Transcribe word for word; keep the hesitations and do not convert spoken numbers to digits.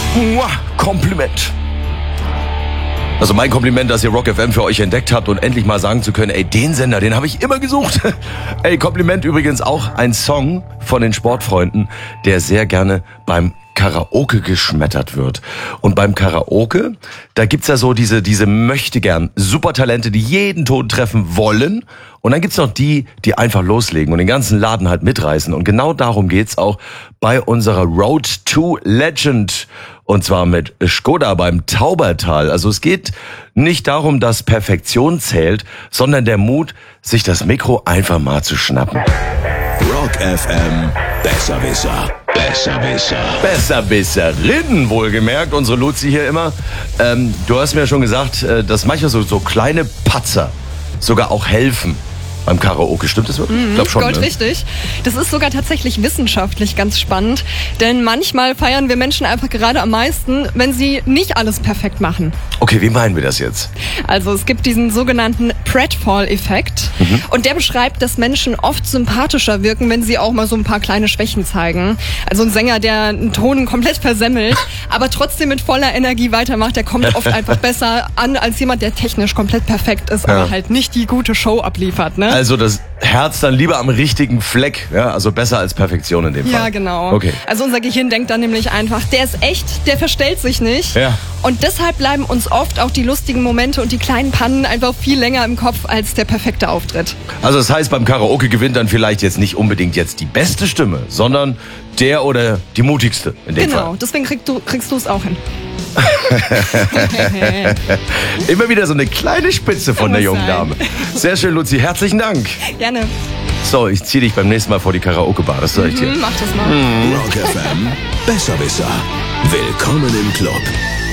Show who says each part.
Speaker 1: Mua, Kompliment. Also mein Kompliment, dass ihr Rock F M für euch entdeckt habt und endlich mal sagen zu können, ey, den Sender, den habe ich immer gesucht. Ey, Kompliment übrigens auch ein Song von den Sportfreunden, der sehr gerne beim Karaoke geschmettert wird. Und beim Karaoke, da gibt's ja so diese diese möchtegern Supertalente, die jeden Ton treffen wollen. Und dann gibt's noch die, die einfach loslegen und den ganzen Laden halt mitreißen. Und genau darum geht's auch bei unserer Road to Legend. Und zwar mit Skoda beim Taubertal. Also es geht nicht darum, dass Perfektion zählt, sondern der Mut, sich das Mikro einfach mal zu schnappen.
Speaker 2: Rock F M, Besserwisser, Besserwisser.
Speaker 1: Besserwisserin, wohlgemerkt, unsere Luzi hier immer. Ähm, du hast mir ja schon gesagt, äh, dass manchmal so, so kleine Patzer sogar auch helfen. Beim Karaoke, stimmt das wirklich?
Speaker 3: Mhm,
Speaker 1: ich glaube schon.
Speaker 3: Gold
Speaker 1: ne?
Speaker 3: richtig. Das ist sogar tatsächlich wissenschaftlich ganz spannend, denn manchmal feiern wir Menschen einfach gerade am meisten, wenn sie nicht alles perfekt machen.
Speaker 1: Okay, wie meinen wir das jetzt?
Speaker 3: Also es gibt diesen sogenannten Pratfall-Effekt mhm. und der beschreibt, dass Menschen oft sympathischer wirken, wenn sie auch mal so ein paar kleine Schwächen zeigen. Also ein Sänger, der einen Ton komplett versemmelt, aber trotzdem mit voller Energie weitermacht, der kommt oft einfach besser an als jemand, der technisch komplett perfekt ist,
Speaker 1: ja.
Speaker 3: aber halt nicht die gute Show abliefert, ne?
Speaker 1: Also das Herz dann lieber am richtigen Fleck, ja, also besser als Perfektion in dem Fall.
Speaker 3: Ja, genau.
Speaker 1: Okay.
Speaker 3: Also unser Gehirn denkt dann nämlich einfach, der ist echt, der verstellt sich nicht.
Speaker 1: Ja.
Speaker 3: Und deshalb bleiben uns oft auch die lustigen Momente und die kleinen Pannen einfach viel länger im Kopf als der perfekte Auftritt.
Speaker 1: Also das heißt, beim Karaoke gewinnt dann vielleicht jetzt nicht unbedingt jetzt die beste Stimme, sondern der oder die mutigste in dem Fall.
Speaker 3: Genau, deswegen kriegst du kriegst du es auch hin.
Speaker 1: Immer wieder so eine kleine Spitze von
Speaker 3: Kann
Speaker 1: der
Speaker 3: was
Speaker 1: jungen
Speaker 3: sein.
Speaker 1: Dame. Sehr schön, Luzi. Herzlichen Dank.
Speaker 3: Gerne.
Speaker 1: So, ich zieh dich beim nächsten Mal vor die Karaoke-Bar. Das sag ich dir.
Speaker 3: Hm, mach das mal.
Speaker 2: Rock F M, Besserwisser. Willkommen im Club.